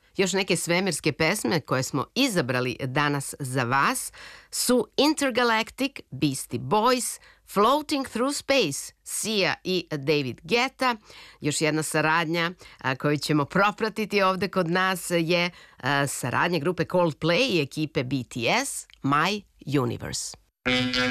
Još neke svemirske pesme koje smo izabrali danas za vas su Intergalactic, Beastie Boys, Floating Through Space, Sia i David Guetta. Još jedna saradnja koju ćemo propratiti ovde kod nas je saradnja grupe Coldplay i ekipe BTS, My Universe.